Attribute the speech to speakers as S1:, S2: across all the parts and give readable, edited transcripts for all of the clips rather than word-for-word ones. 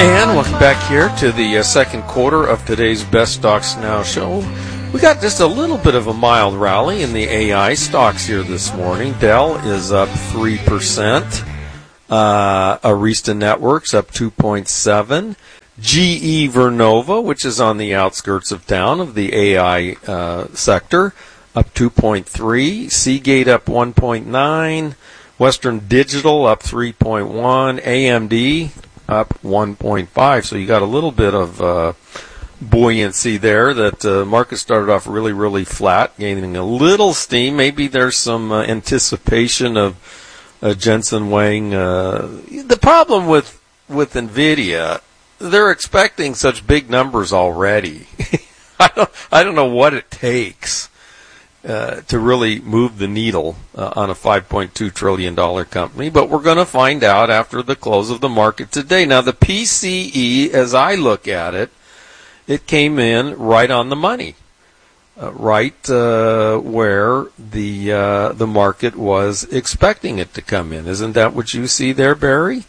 S1: And welcome back here to the second quarter of today's Best Stocks Now show. We got just a little bit of a mild rally in the AI stocks here this morning. Dell is up 3%. Arista Networks up 2.7%. GE Vernova, which is on the outskirts of town of the AI sector, up 2.3%. Seagate up 1.9%. Western Digital up 3.1%. AMD up 1.5%. So you got a little bit of buoyancy there. That market started off really, really flat, gaining a little steam. Maybe there's some anticipation of Jensen Huang. The problem with NVIDIA, they're expecting such big numbers already. I don't know what it takes to really move the needle on a $5.2 trillion company, but we're going to find out after the close of the market today. Now, the PCE, as I look at it, it came in right on the money, right where the market was expecting it to come in. Isn't that what you see there, Barry?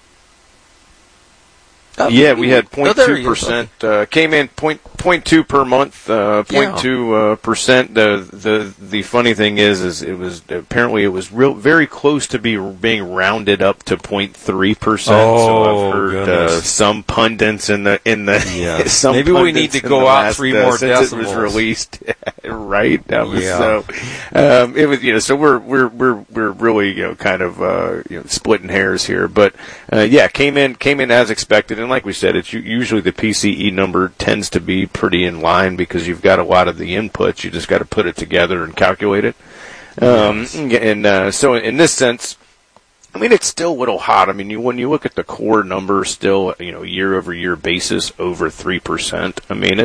S2: Yeah, we had 0.2%, came in 0.2 per month, 0.2%. The funny thing is it was very close to being rounded up to 0.3%. So I've heard some pundits in the some
S1: maybe we need to go out 3 more decimals.
S2: It was released, right? So it was so we're really kind of splitting hairs here, but came in as expected. And like we said, it's usually the PCE number tends to be pretty in line because you've got a lot of the inputs. You just got to put it together and calculate it. So in this sense, I mean, it's still a little hot. I mean, when you look at the core number, still, year-over-year basis over 3%. I mean,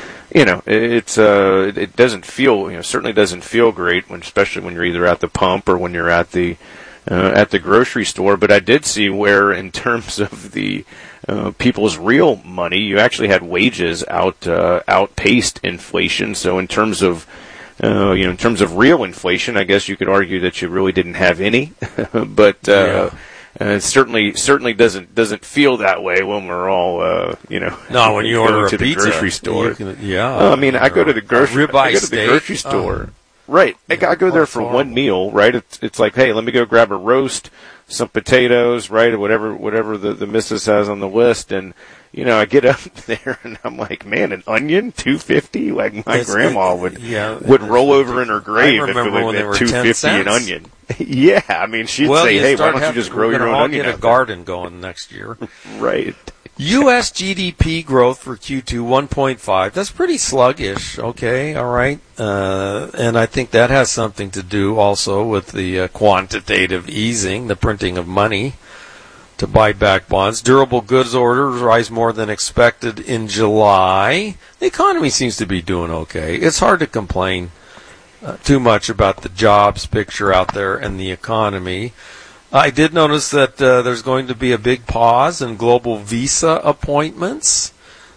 S2: it doesn't feel, certainly doesn't feel great especially when you're either at the pump or when you're at the grocery store. But I did see where, in terms of the people's real money, you actually had wages outpaced inflation. So in terms of real inflation, I guess you could argue that you really didn't have any, but it certainly doesn't feel that way when we're all
S1: No, when you order
S2: to
S1: a pizza,
S2: the grocery store.
S1: I
S2: mean, I go to the grocery store. Right. I go there for one meal, right? It's like, hey, let me go grab a roast, some potatoes, right? Or whatever the missus has on the list. And, I get up there and I'm like, man, an onion, $2.50? Like my grandma would roll over in her grave if it was at $2.50 an onion. Yeah. I mean, she'd say, hey, why don't you just grow your own onion?
S1: Get a garden going next year.
S2: Right.
S1: U.S. GDP growth for Q2, 1.5. That's pretty sluggish. Okay, all right. And I think that has something to do also with the quantitative easing, the printing of money to buy back bonds. Durable goods orders rise more than expected in July. The economy seems to be doing okay. It's hard to complain too much about the jobs picture out there and the economy. I did notice that there's going to be a big pause in global visa appointments.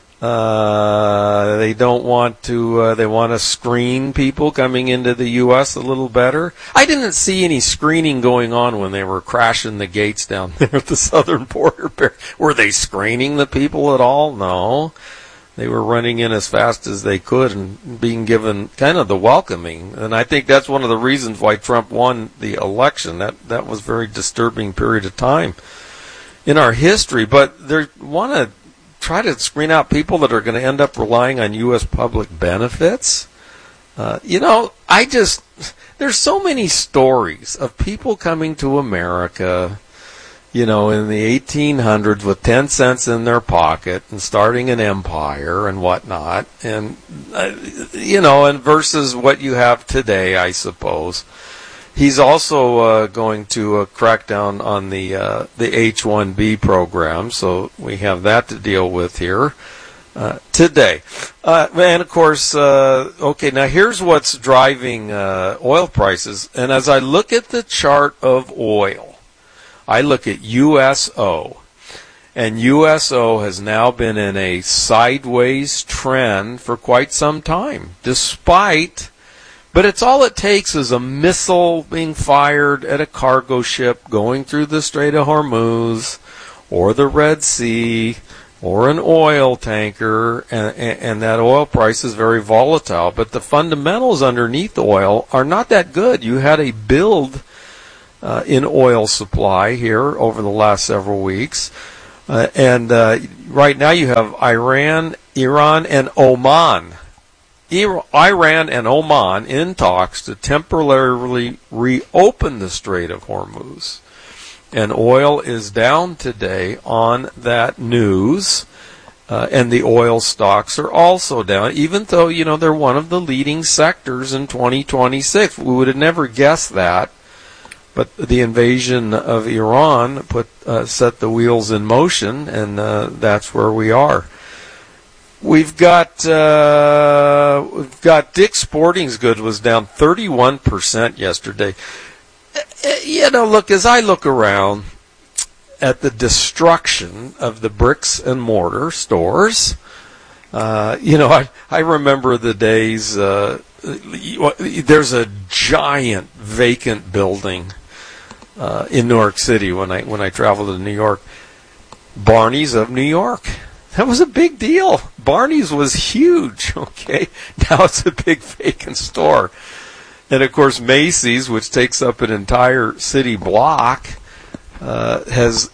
S1: They don't want to. They want to screen people coming into the U.S. a little better. I didn't see any screening going on when they were crashing the gates down there at the southern border. Were they screening the people at all? No. They were running in as fast as they could and being given kind of the welcoming. And I think that's one of the reasons why Trump won the election. That was a very disturbing period of time in our history. But they want to try to screen out people that are going to end up relying on U.S. public benefits. There's so many stories of people coming to America, in the 1800s with 10 cents in their pocket and starting an empire and whatnot. And, and versus what you have today, I suppose. He's also going to crack down on the H-1B program, so we have that to deal with here today. And, of course, now here's what's driving oil prices. And as I look at the chart of oil, I look at USO, and USO has now been in a sideways trend for quite some time, but it's all it takes is a missile being fired at a cargo ship going through the Strait of Hormuz or the Red Sea, or an oil tanker, and that oil price is very volatile. But the fundamentals underneath oil are not that good. You had a build in oil supply here over the last several weeks. And right now you have Iran, and Oman. Iran and Oman in talks to temporarily reopen the Strait of Hormuz. And oil is down today on that news. And the oil stocks are also down, even though, they're one of the leading sectors in 2026. We would have never guessed that. But the invasion of Iran set the wheels in motion, and that's where we are. We've got Dick's Sporting Goods was down 31% yesterday. Look, as I look around at the destruction of the bricks and mortar stores, I remember the days. There's a giant vacant building in New York City when I traveled to New York. Barney's of New York. That was a big deal. Barney's was huge, okay? Now it's a big vacant store. And, of course, Macy's, which takes up an entire city block, has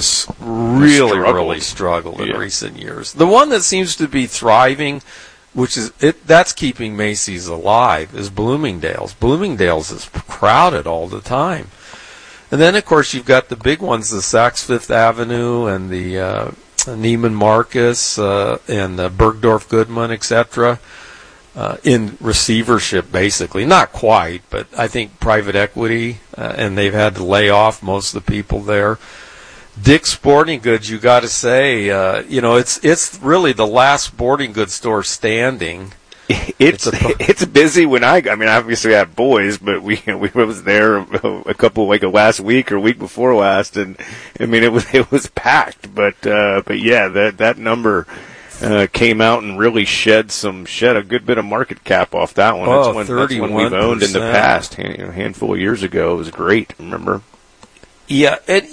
S1: really struggled in recent years. The one that seems to be thriving, that's keeping Macy's alive, is Bloomingdale's. Bloomingdale's is crowded all the time. And then, of course, you've got the big ones, the Saks Fifth Avenue and the Neiman Marcus and Bergdorf Goodman, etc., in receivership, basically. Not quite, but I think private equity, and they've had to lay off most of the people there. Dick's Sporting Goods, you got to say, it's really the last sporting goods store standing.
S2: It's busy when obviously I have boys, but we was there a couple last week or week before last, and it was packed. But yeah, that number came out and really shed a good bit of market cap off that one. That's one we've owned in the past. A handful of years ago, it was great. Remember?
S1: Yeah, and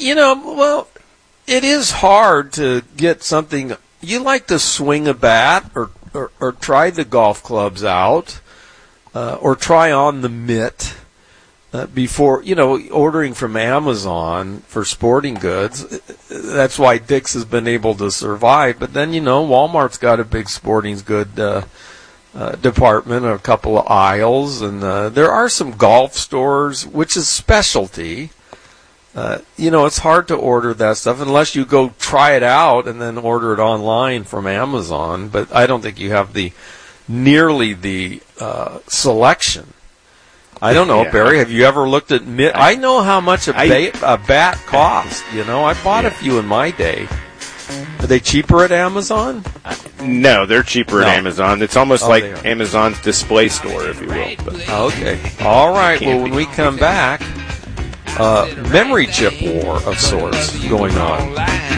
S1: it is hard to get something. You like to swing a bat or try the golf clubs out, or try on the mitt before, ordering from Amazon for sporting goods. That's why Dick's has been able to survive. But then, Walmart's got a big sporting good department, a couple of aisles, and there are some golf stores, which is specialty. It's hard to order that stuff unless you go try it out and then order it online from Amazon. But I don't think you have nearly the selection. I don't know, Barry. Have you ever looked at? I know how much a bat costs. I bought a few in my day. Are they cheaper at Amazon?
S2: No, they're cheaper at Amazon. It's almost like Amazon's display store, if you will. But.
S1: Okay. All right. Well, when we come back. Memory chip war of sorts going on.